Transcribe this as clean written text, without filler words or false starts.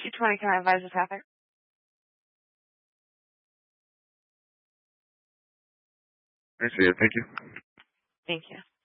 220, can I advise the traffic? I see it. Thank you. Thank you.